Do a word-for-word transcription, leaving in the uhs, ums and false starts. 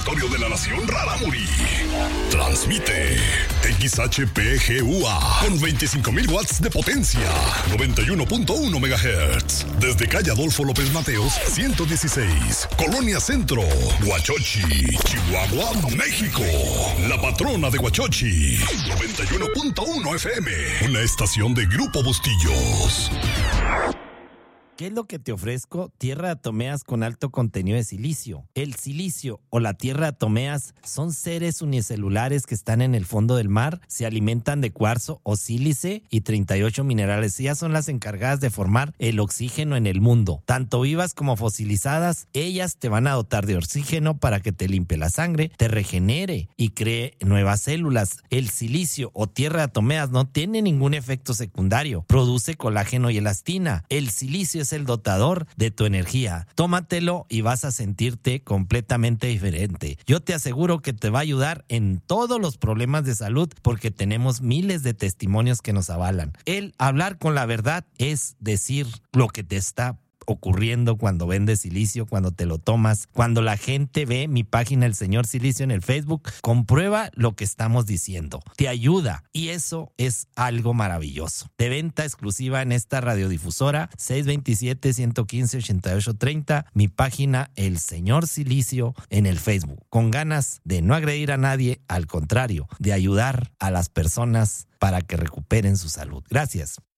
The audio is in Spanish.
territorio de la nación Rarámuri. Transmite X H P G U A con veinticinco mil watts de potencia, noventa y uno punto uno megahertz. Desde calle Adolfo López Mateos, ciento dieciséis, Colonia Centro, Huachochi, Chihuahua, México. La patrona de Huachochi, noventa y uno punto uno F M, una estación de Grupo Bustillos. ¿Qué es lo que te ofrezco? Tierra de atomeas con alto contenido de silicio. El silicio o la tierra de atomeas son seres unicelulares que están en el fondo del mar, se alimentan de cuarzo o sílice y treinta y ocho minerales. Ellas son las encargadas de formar el oxígeno en el mundo. Tanto vivas como fosilizadas, ellas te van a dotar de oxígeno para que te limpie la sangre, te regenere y cree nuevas células. El silicio o tierra de atomeas no tiene ningún efecto secundario. Produce colágeno y elastina. El silicio es el dotador de tu energía. Tómatelo y vas a sentirte completamente diferente. Yo te aseguro que te va a ayudar en todos los problemas de salud porque tenemos miles de testimonios que nos avalan. El hablar con la verdad es decir lo que te está ocurriendo cuando vendes silicio, cuando te lo tomas, cuando la gente ve mi página El Señor Silicio en el Facebook, comprueba lo que estamos diciendo. Te ayuda y eso es algo maravilloso. De venta exclusiva en esta radiodifusora seis dos siete, uno uno cinco, ocho ocho tres cero, mi página El Señor Silicio en el Facebook. Con ganas de no agredir a nadie, al contrario, de ayudar a las personas para que recuperen su salud. Gracias.